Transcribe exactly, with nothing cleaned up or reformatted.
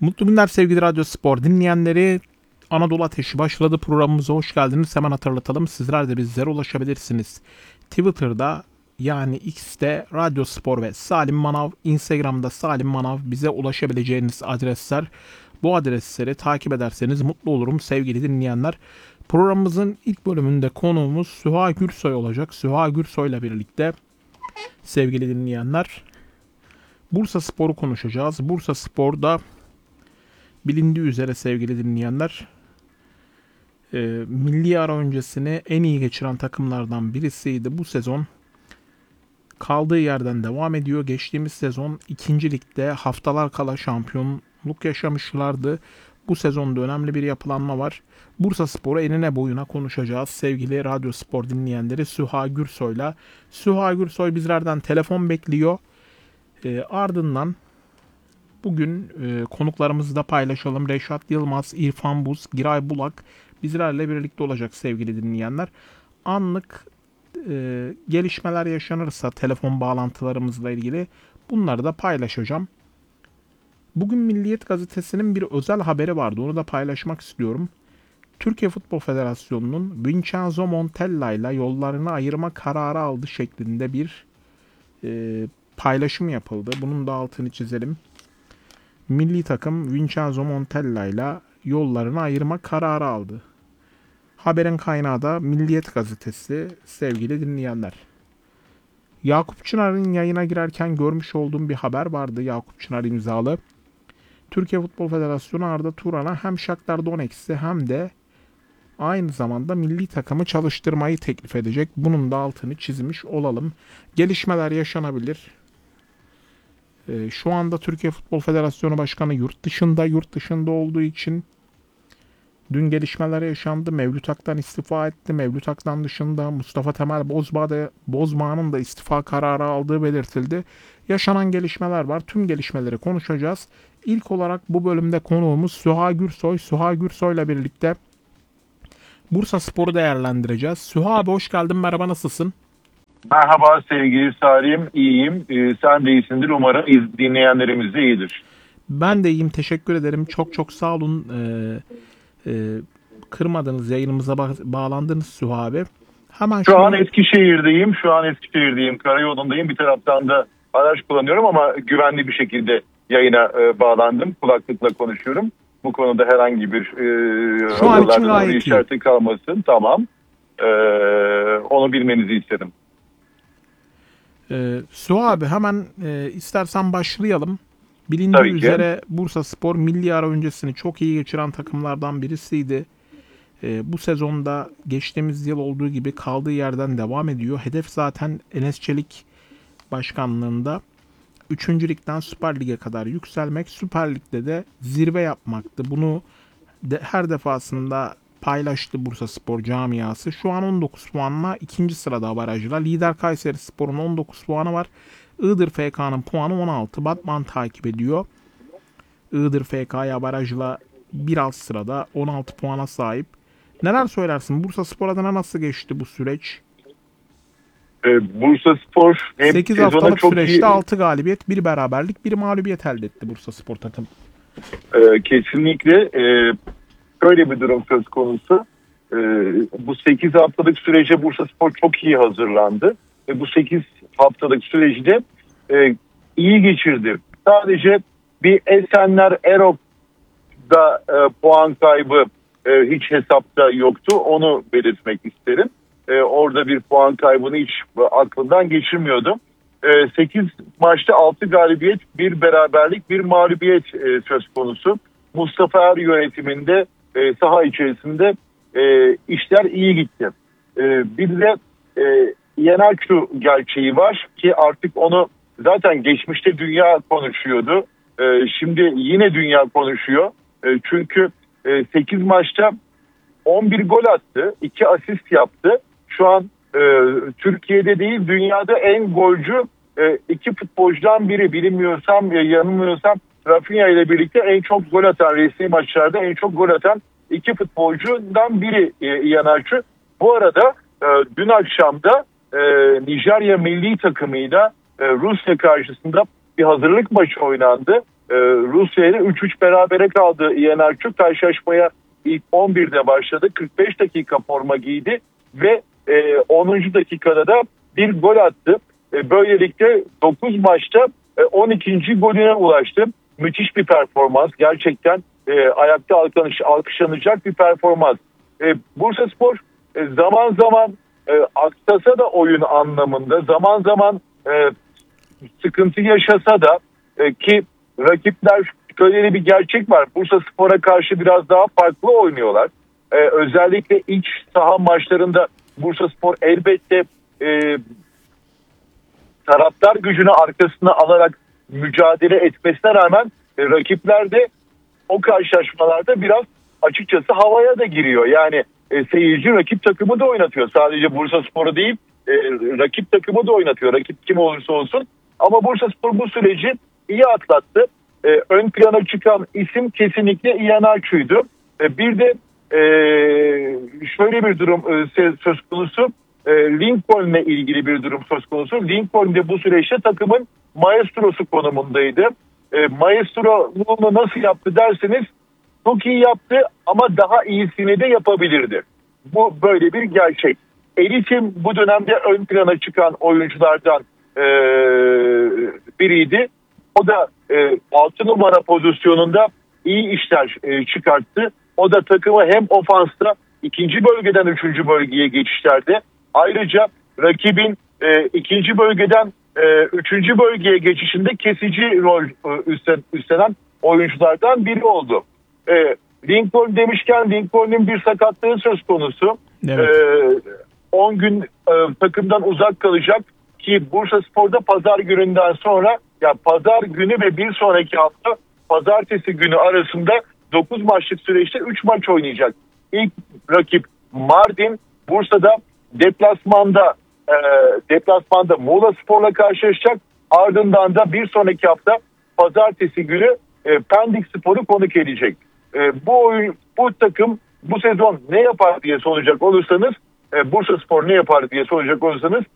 Mutlu günler sevgili Radyo Spor dinleyenleri. Anadolu Ateşi başladı, programımıza hoş geldiniz. Hemen hatırlatalım, sizler de bizlere ulaşabilirsiniz. Twitter'da yani X'te Radyo Spor ve Salim Manav, Instagram'da Salim Manav bize ulaşabileceğiniz adresler. Bu adresleri takip ederseniz mutlu olurum sevgili dinleyenler. Programımızın ilk bölümünde konuğumuz Süha Gürsoy olacak. Süha Gürsoy ile birlikte sevgili dinleyenler Bursa Spor'u konuşacağız. Bursa Spor'da bilindiği üzere sevgili dinleyenler e, milli ara öncesini en iyi geçiren takımlardan birisiydi. Bu sezon kaldığı yerden devam ediyor. Geçtiğimiz sezon ikinci ligde haftalar kala şampiyonluk yaşamışlardı. Bu sezonda önemli bir yapılanma var. Bursa Spor'u enine boyuna konuşacağız sevgili Radyo Spor dinleyenleri Süha Gürsoy'la. Süha Gürsoy bizlerden telefon bekliyor. E, ardından bugün e, konuklarımızı da paylaşalım. Reşat Yılmaz, İrfan Buz, Giray Bulak bizlerle birlikte olacak sevgili dinleyenler. Anlık e, gelişmeler yaşanırsa telefon bağlantılarımızla ilgili bunları da paylaşacağım. Bugün Milliyet Gazetesi'nin bir özel haberi vardı. Onu da paylaşmak istiyorum. Türkiye Futbol Federasyonu'nun Vincenzo Montella ile yollarını ayırma kararı aldı şeklinde bir e, paylaşım yapıldı. Bunun da altını çizelim. Milli takım Vincenzo Montella ile yollarını ayırma kararı aldı. Haberin kaynağı da Milliyet Gazetesi sevgili dinleyenler. Yakup Çınar'ın yayına girerken görmüş olduğum bir haber vardı. Yakup Çınar imzalı. Türkiye Futbol Federasyonu Arda Turan'a hem Shakhtar Donetsk'i hem de aynı zamanda milli takımı çalıştırmayı teklif edecek. Bunun da altını çizmiş olalım. Gelişmeler yaşanabilir. Ee, şu anda Türkiye Futbol Federasyonu Başkanı yurt dışında, yurt dışında olduğu için dün gelişmeler yaşandı. Mevlüt Ak'tan istifa etti. Mevlüt Ak'tan dışında Mustafa Temel Bozbağ'da, Bozbağ'ın da istifa kararı aldığı belirtildi. Yaşanan gelişmeler var. Tüm gelişmeleri konuşacağız. İlk olarak bu bölümde konuğumuz Süha Gürsoy. Süha Gürsoy'la birlikte Bursa Spor'u değerlendireceğiz. Süha abi hoş geldin. Merhaba, nasılsın? Merhaba sevgili Salim. İyiyim. Ee, sen de iyisindir. Umarım iz, dinleyenlerimiz de iyidir. Ben de iyiyim. Teşekkür ederim. Çok çok sağ olun. Ee, e, kırmadınız. Yayınımıza ba- bağlandınız Süha abi. Hemen şu şunu... an Eskişehir'deyim. Şu an Eskişehir'deyim. Karayolundayım. Bir taraftan da araç kullanıyorum ama güvenli bir şekilde yayına e, bağlandım. Kulaklıkla konuşuyorum. Bu konuda herhangi bir e, şu an için gayet işareti kalmasın. Tamam. E, onu bilmenizi istedim. Ee, Süha abi hemen e, istersen başlayalım. Bilindiği üzere Bursa Spor milli ara öncesini çok iyi geçiren takımlardan birisiydi. E, bu sezonda geçtiğimiz yıl olduğu gibi kaldığı yerden devam ediyor. Hedef zaten Enes Çelik başkanlığında üçüncü ligden Süper Lig'e kadar yükselmek, Süper Lig'de de zirve yapmaktı. Bunu de, her defasında paylaştı Bursa Spor camiası. Şu an on dokuz puanla ikinci sırada avarajla. Lider Kayserispor'un on dokuz puanı var. Iğdır F K'nın puanı on altı. Batman takip ediyor. Iğdır F K'ya avarajla bir alt sırada on altı puana sahip. Neler söylersin? Bursa Spor adına nasıl geçti bu süreç? Ee, Bursa Spor sekiz haftalık süreçte iyi... altı galibiyet, bir beraberlik, bir mağlubiyet elde etti Bursa Spor takım. Ee, kesinlikle e, böyle bir durum söz konusu. Ee, bu sekiz haftalık sürece Bursa Spor çok iyi hazırlandı. Ve bu sekiz haftalık süreci de e, iyi geçirdi. Sadece bir Esenler Erok'da e, puan kaybı e, hiç hesapta yoktu. Onu belirtmek isterim. E, orada bir puan kaybını hiç aklından geçirmiyordum. E, sekiz maçta altı galibiyet, bir beraberlik, bir mağlubiyet e, söz konusu. Mustafa Er yönetiminde e, saha içerisinde e, işler iyi gitti. E, bir de e, Iheanacho gerçeği var ki artık onu zaten geçmişte dünya konuşuyordu. E, şimdi yine dünya konuşuyor. E, çünkü e, sekiz maçta on bir gol attı, iki asist yaptı. Şu an e, Türkiye'de değil dünyada en golcü e, iki futbolcudan biri. Bilinmiyorsam, e, yanılmıyorsam Rafinha ile birlikte en çok gol atan, resmi maçlarda en çok gol atan iki futbolcudan biri e, Iheanacho. Bu arada e, dün akşamda e, Nijerya milli takımıyla e, Rusya karşısında bir hazırlık maçı oynandı. e, Rusya ile üç üç berabere kaldı. Iheanacho karşılaşmaya ilk on birde başladı. kırk beş dakika forma giydi ve e, onuncu dakikada da bir gol attı. E, böylelikle dokuz maçta e, on ikinci golüne ulaştı. Müthiş bir performans. Gerçekten e, ayakta alkış, alkışlanacak bir performans. E, Bursaspor e, zaman zaman e, aksasa da oyun anlamında, zaman zaman e, sıkıntı yaşasa da e, ki rakipler, şöyle bir gerçek var. Bursaspor'a karşı biraz daha farklı oynuyorlar. E, özellikle iç saha maçlarında Bursaspor elbette e, taraftar gücünü arkasına alarak mücadele etmesine rağmen e, rakipler de o karşılaşmalarda biraz açıkçası havaya da giriyor. Yani e, seyirci rakip takımı da oynatıyor. Sadece Bursaspor'u değil, e, rakip takımı da oynatıyor. Rakip kim olursa olsun. Ama Bursaspor bu süreci iyi atlattı. E, ön plana çıkan isim kesinlikle Iheanacho'ydu. E, bir de e, şöyle bir durum e, söz konusu. E, Lincoln'le ilgili bir durum söz konusu. Lincoln de bu süreçte takımın maestrosu konumundaydı. E, maestroluğunu nasıl yaptı derseniz çok iyi yaptı ama daha iyisini de yapabilirdi. Bu böyle bir gerçek. Elitim bu dönemde ön plana çıkan oyunculardan e, biriydi. O da e, altı numara pozisyonunda iyi işler e, çıkarttı. O da takımı hem ofansta ikinci bölgeden üçüncü bölgeye geçişlerde, ayrıca rakibin e, ikinci bölgeden e, üçüncü bölgeye geçişinde kesici rol e, üstlen, üstlenen oyunculardan biri oldu. E, Lincoln demişken Lincoln'un bir sakatlığı söz konusu. Evet. E, on gün e, takımdan uzak kalacak ki Bursaspor'da pazar gününden sonra, ya pazar günü ve bir sonraki hafta pazartesi günü arasında dokuz maçlık süreçte üç maç oynayacak. İlk rakip Mardin, Bursa'da deplasmanda e, deplasmanda Muğlaspor'la karşılaşacak. Ardından da bir sonraki hafta pazartesi günü e, Pendik Spor'u konuk edecek. E, bu oyun, bu takım bu sezon ne yapar diye soracak olursanız, e, Bursaspor ne yapar diye soracak olursanız